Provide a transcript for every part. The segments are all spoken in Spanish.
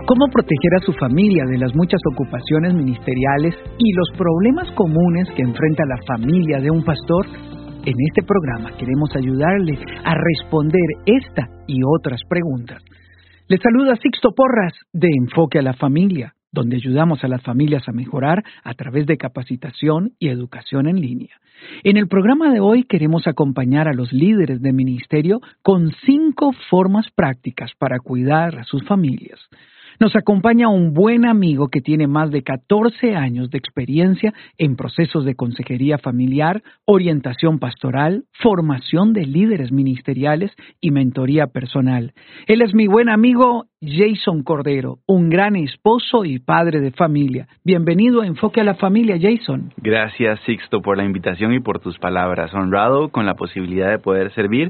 Cómo proteger a su familia de las muchas ocupaciones ministeriales y los problemas comunes que enfrenta la familia de un pastor. En este programa queremos ayudarle a responder esta y otras preguntas. Le saluda Sixto Porras de Enfoque a la Familia, donde ayudamos a las familias a mejorar a través de capacitación y educación en línea. En el programa de hoy queremos acompañar a los líderes de ministerio con 5 formas prácticas para cuidar a sus familias. Nos acompaña un buen amigo que tiene más de 14 años de experiencia en procesos de consejería familiar, orientación pastoral, formación de líderes ministeriales y mentoría personal. Él es mi buen amigo Jason Cordero, un gran esposo y padre de familia. Bienvenido a Enfoque a la Familia, Jason. Gracias, Sixto, por la invitación y por tus palabras. Honrado con la posibilidad de poder servir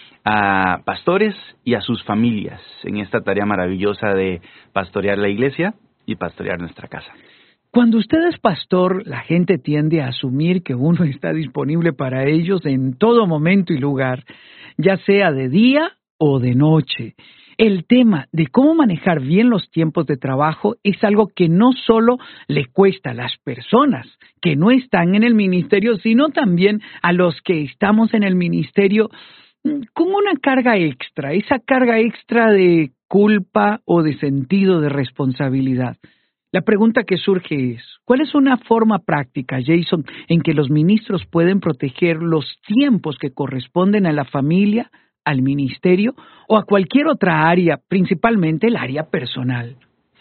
a pastores y a sus familias en esta tarea maravillosa de pastorear la iglesia y pastorear nuestra casa. Cuando usted es pastor, la gente tiende a asumir que uno está disponible para ellos en todo momento y lugar, ya sea de día o de noche. El tema de cómo manejar bien los tiempos de trabajo es algo que no solo le cuesta a las personas que no están en el ministerio, sino también a los que estamos en el ministerio con una carga extra, esa carga extra de culpa o de sentido de responsabilidad. La pregunta que surge es, ¿cuál es una forma práctica, Jason, en que los ministros pueden proteger los tiempos que corresponden a la familia, al ministerio o a cualquier otra área, principalmente el área personal?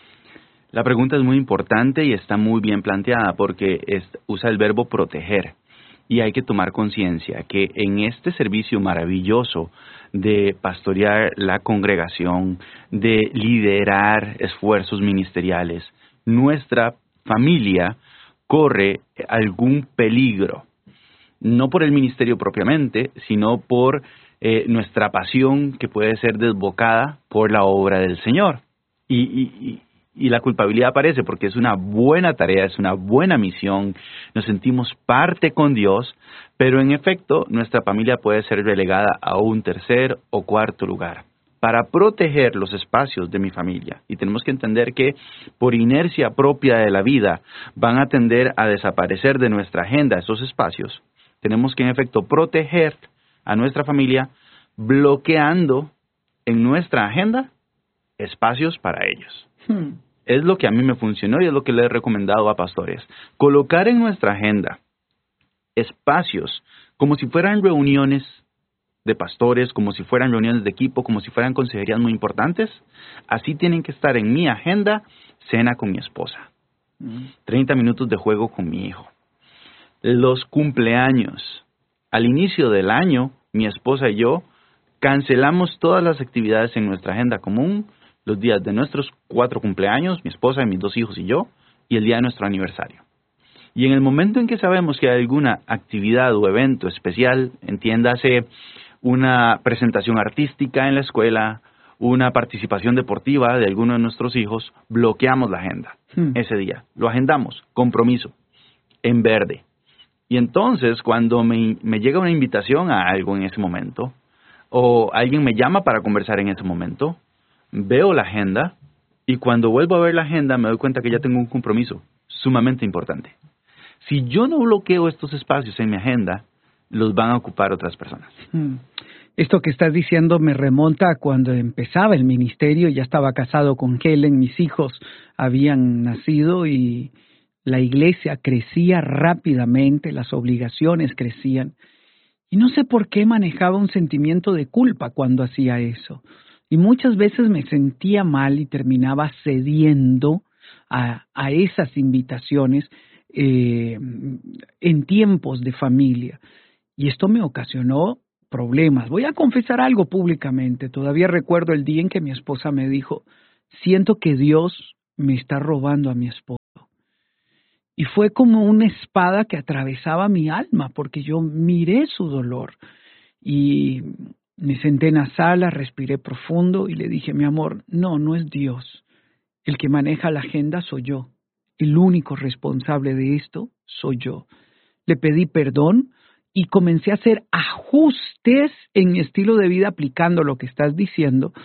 La pregunta es muy importante y está muy bien planteada porque usa el verbo proteger. Y hay que tomar conciencia que en este servicio maravilloso de pastorear la congregación, de liderar esfuerzos ministeriales, nuestra familia corre algún peligro, no por el ministerio propiamente, sino por nuestra pasión que puede ser desbocada por la obra del Señor. Y la culpabilidad aparece porque es una buena tarea, es una buena misión, nos sentimos parte con Dios, pero en efecto nuestra familia puede ser relegada a un tercer o cuarto lugar. Para proteger los espacios de mi familia, y tenemos que entender que por inercia propia de la vida van a tender a desaparecer de nuestra agenda esos espacios, tenemos que en efecto proteger a nuestra familia bloqueando en nuestra agenda espacios para ellos. Es lo que a mí me funcionó y es lo que le he recomendado a pastores. Colocar en nuestra agenda espacios como si fueran reuniones de pastores, como si fueran reuniones de equipo, como si fueran consejerías muy importantes. Así tienen que estar en mi agenda, cena con mi esposa, 30 minutos de juego con mi hijo. Los cumpleaños. Al inicio del año, mi esposa y yo cancelamos todas las actividades en nuestra agenda común, los días de nuestros 4 cumpleaños, mi esposa y mis 2 hijos y yo, y el día de nuestro aniversario. Y en el momento en que sabemos que hay alguna actividad o evento especial, entiéndase una presentación artística en la escuela, una participación deportiva de alguno de nuestros hijos, bloqueamos la agenda ese día. Lo agendamos, compromiso, en verde. Y entonces, cuando me llega una invitación a algo en ese momento, o alguien me llama para conversar en ese momento, veo la agenda y cuando vuelvo a ver la agenda me doy cuenta que ya tengo un compromiso sumamente importante. Si yo no bloqueo estos espacios en mi agenda, los van a ocupar otras personas. Esto que estás diciendo me remonta a cuando empezaba el ministerio. Ya estaba casado con Helen, mis hijos habían nacido y la iglesia crecía rápidamente, las obligaciones crecían. Y no sé por qué manejaba un sentimiento de culpa cuando hacía eso. Y muchas veces me sentía mal y terminaba cediendo a esas invitaciones en tiempos de familia. Y esto me ocasionó problemas. Voy a confesar algo públicamente. Todavía recuerdo el día en que mi esposa me dijo, siento que Dios me está robando a mi esposo. Y fue como una espada que atravesaba mi alma porque yo miré su dolor. Y me senté en la sala, respiré profundo y le dije, mi amor, no es Dios. El que maneja la agenda soy yo. El único responsable de esto soy yo. Le pedí perdón y comencé a hacer ajustes en mi estilo de vida aplicando lo que estás diciendo.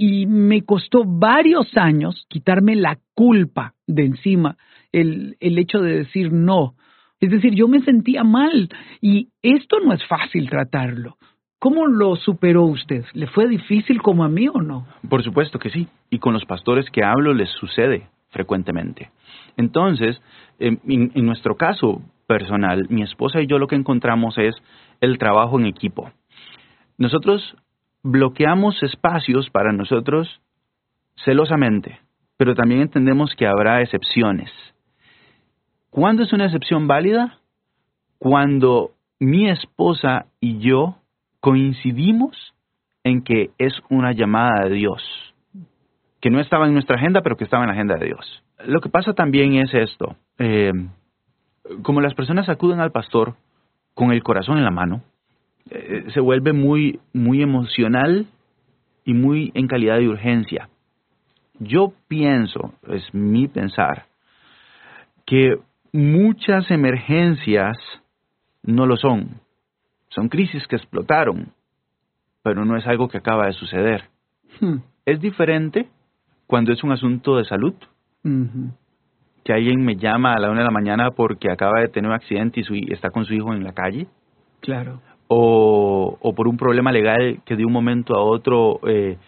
y me costó varios años quitarme la culpa de encima, el hecho de decir no. Es decir, yo me sentía mal y esto no es fácil tratarlo. ¿Cómo lo superó usted? ¿Le fue difícil como a mí o no? Por supuesto que sí. Y con los pastores que hablo les sucede frecuentemente. Entonces, en nuestro caso personal, mi esposa y yo lo que encontramos es el trabajo en equipo. Nosotros bloqueamos espacios para nosotros celosamente, pero también entendemos que habrá excepciones. ¿Cuándo es una excepción válida? Cuando mi esposa y yo coincidimos en que es una llamada de Dios, que no estaba en nuestra agenda, pero que estaba en la agenda de Dios. Lo que pasa también es esto, como las personas acuden al pastor con el corazón en la mano, se vuelve muy, muy emocional y muy en calidad de urgencia. Yo pienso, es mi pensar, que muchas emergencias no lo son. Son crisis que explotaron, pero no es algo que acaba de suceder. Es diferente cuando es un asunto de salud. Que alguien me llama a la 1 de la mañana porque acaba de tener un accidente y está con su hijo en la calle. Claro. O por un problema legal que de un momento a otro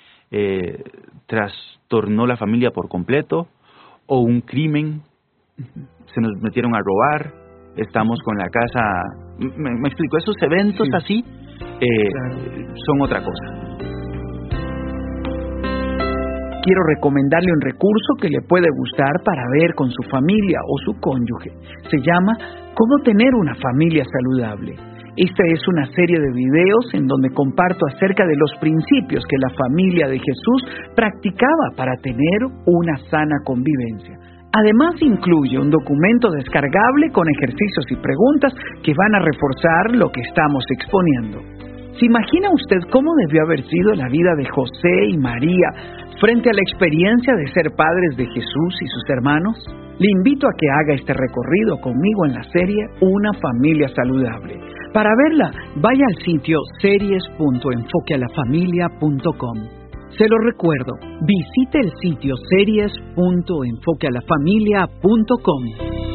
trastornó la familia por completo. O un crimen. Se nos metieron a robar. Estamos con la casa... Me explico, esos eventos así son otra cosa. Quiero recomendarle un recurso que le puede gustar para ver con su familia o su cónyuge. Se llama ¿Cómo tener una familia saludable? Esta es una serie de videos en donde comparto acerca de los principios que la familia de Jesús practicaba para tener una sana convivencia. Además, incluye un documento descargable con ejercicios y preguntas que van a reforzar lo que estamos exponiendo. ¿Se imagina usted cómo debió haber sido la vida de José y María frente a la experiencia de ser padres de Jesús y sus hermanos? Le invito a que haga este recorrido conmigo en la serie Una familia saludable. Para verla, vaya al sitio series.enfoquealafamilia.com. Se lo recuerdo, visite el sitio series.enfoquealafamilia.com.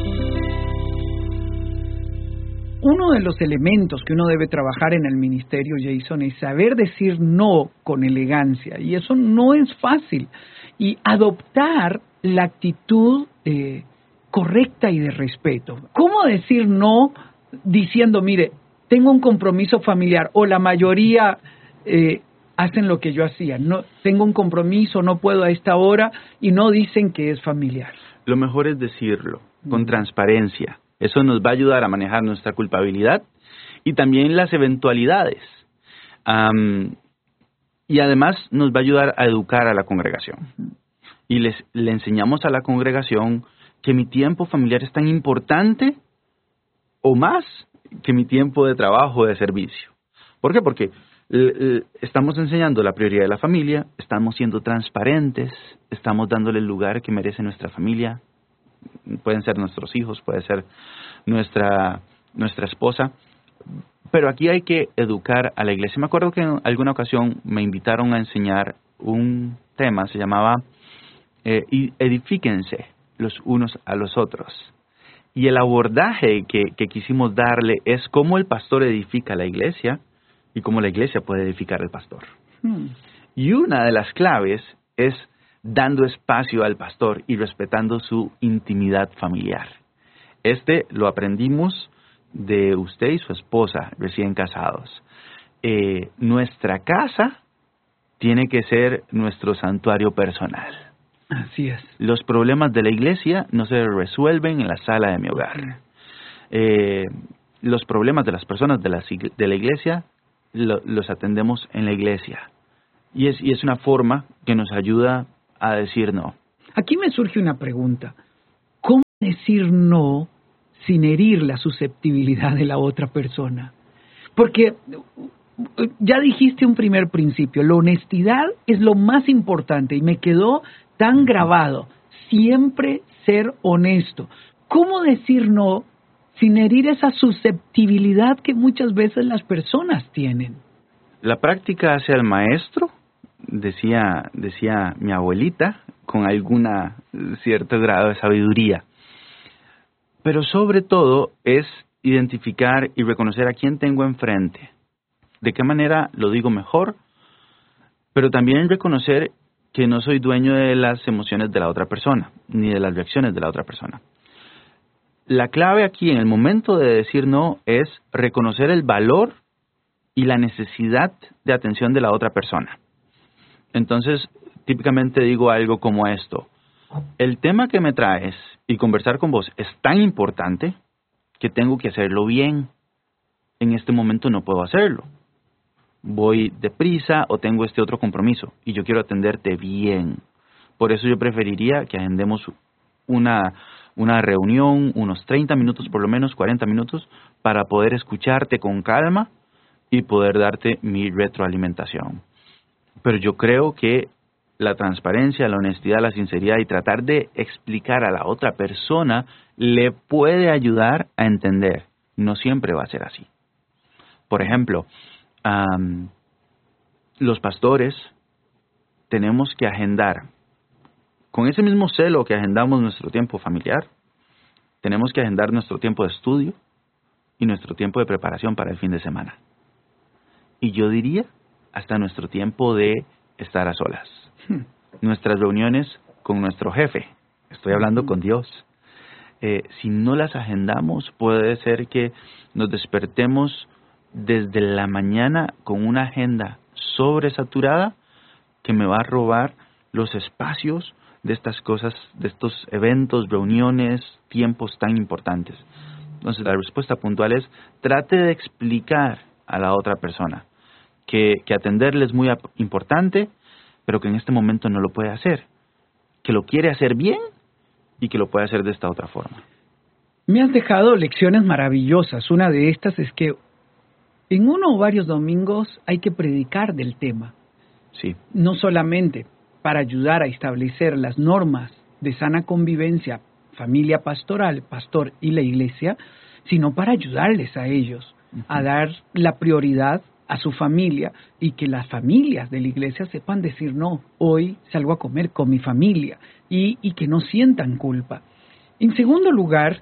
Uno de los elementos que uno debe trabajar en el ministerio, Jason, es saber decir no con elegancia. Y eso no es fácil. Y adoptar la actitud correcta y de respeto. ¿Cómo decir no diciendo, mire, tengo un compromiso familiar? O la mayoría... hacen lo que yo hacía. No tengo un compromiso, no puedo a esta hora y no dicen que es familiar. Lo mejor es decirlo con transparencia. Eso nos va a ayudar a manejar nuestra culpabilidad y también las eventualidades. Y además nos va a ayudar a educar a la congregación. Y le enseñamos a la congregación que mi tiempo familiar es tan importante o más que mi tiempo de trabajo o de servicio. ¿Por qué? Porque estamos enseñando la prioridad de la familia, estamos siendo transparentes, estamos dándole el lugar que merece nuestra familia. Pueden ser nuestros hijos, puede ser nuestra esposa. Pero aquí hay que educar a la iglesia. Me acuerdo que en alguna ocasión me invitaron a enseñar un tema, se llamaba edifíquense los unos a los otros. Y el abordaje que quisimos darle es cómo el pastor edifica la iglesia y cómo la iglesia puede edificar al pastor. Y una de las claves es dando espacio al pastor y respetando su intimidad familiar. Lo aprendimos de usted y su esposa recién casados. Nuestra casa tiene que ser nuestro santuario personal. Así es. Los problemas de la iglesia no se resuelven en la sala de mi hogar. Los problemas de las personas de la iglesia los atendemos en la iglesia. Y es una forma que nos ayuda a decir no. Aquí me surge una pregunta. ¿Cómo decir no sin herir la susceptibilidad de la otra persona? Porque ya dijiste un primer principio, la honestidad es lo más importante y me quedó tan grabado, siempre ser honesto. ¿Cómo decir no sin herir esa susceptibilidad que muchas veces las personas tienen? La práctica hace al maestro decía mi abuelita, con alguna cierto grado de sabiduría. Pero sobre todo es identificar y reconocer a quién tengo enfrente. De qué manera lo digo mejor, pero también reconocer que no soy dueño de las emociones de la otra persona, ni de las reacciones de la otra persona. La clave aquí en el momento de decir no es reconocer el valor y la necesidad de atención de la otra persona. Entonces, típicamente digo algo como esto: el tema que me traes y conversar con vos es tan importante que tengo que hacerlo bien. En este momento no puedo hacerlo. Voy deprisa o tengo este otro compromiso y yo quiero atenderte bien. Por eso yo preferiría que agendemos una reunión, unos 30 minutos, por lo menos 40 minutos, para poder escucharte con calma y poder darte mi retroalimentación. Pero yo creo que la transparencia, la honestidad, la sinceridad y tratar de explicar a la otra persona le puede ayudar a entender. No siempre va a ser así. Por ejemplo, los pastores tenemos que agendar, con ese mismo celo que agendamos nuestro tiempo familiar, tenemos que agendar nuestro tiempo de estudio y nuestro tiempo de preparación para el fin de semana. Y yo diría hasta nuestro tiempo de estar a solas. Nuestras reuniones con nuestro jefe, estoy hablando con Dios. Si no las agendamos, puede ser que nos despertemos desde la mañana con una agenda sobresaturada que me va a robar los espacios de estas cosas, de estos eventos, reuniones, tiempos tan importantes. Entonces la respuesta puntual es: trate de explicar a la otra persona que atenderle es muy importante, pero que en este momento no lo puede hacer, que lo quiere hacer bien y que lo puede hacer de esta otra forma. Me has dejado lecciones maravillosas. Una de estas es que en uno o varios domingos hay que predicar del tema. Sí. No solamente para ayudar a establecer las normas de sana convivencia, familia pastoral, pastor y la iglesia, sino para ayudarles a ellos a dar la prioridad a su familia y que las familias de la iglesia sepan decir no, hoy salgo a comer con mi familia y que no sientan culpa. En segundo lugar,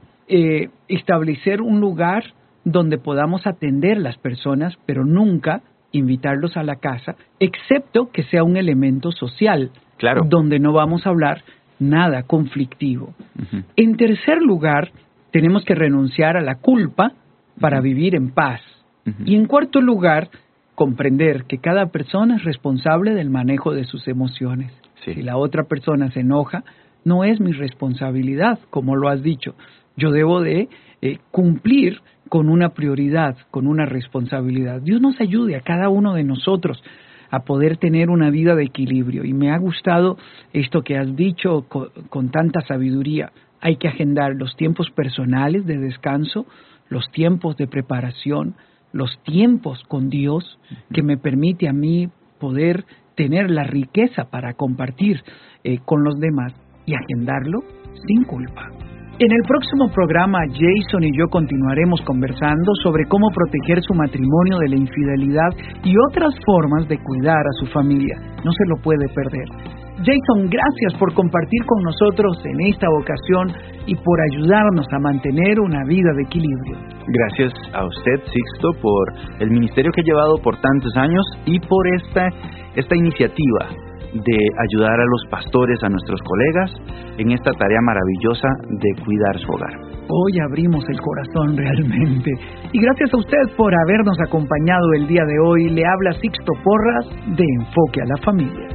establecer un lugar donde podamos atender las personas, pero nunca invitarlos a la casa, excepto que sea un elemento social, claro, donde no vamos a hablar nada conflictivo. Uh-huh. En tercer lugar, tenemos que renunciar a la culpa para vivir en paz. Uh-huh. Y en cuarto lugar, comprender que cada persona es responsable del manejo de sus emociones. Sí. Si la otra persona se enoja, no es mi responsabilidad, como lo has dicho. Yo debo de cumplir con una prioridad, con una responsabilidad. Dios nos ayude a cada uno de nosotros a poder tener una vida de equilibrio. Y me ha gustado esto que has dicho con tanta sabiduría. Hay que agendar los tiempos personales de descanso, los tiempos de preparación, los tiempos con Dios, que me permite a mí poder tener la riqueza para compartir con los demás y agendarlo sin culpa. En el próximo programa, Jason y yo continuaremos conversando sobre cómo proteger su matrimonio de la infidelidad y otras formas de cuidar a su familia. No se lo puede perder. Jason, gracias por compartir con nosotros en esta ocasión y por ayudarnos a mantener una vida de equilibrio. Gracias a usted, Sixto, por el ministerio que ha llevado por tantos años y por esta iniciativa de ayudar a los pastores, a nuestros colegas, en esta tarea maravillosa de cuidar su hogar. Hoy abrimos el corazón realmente. Y gracias a usted por habernos acompañado el día de hoy. Le habla Sixto Porras de Enfoque a la Familia.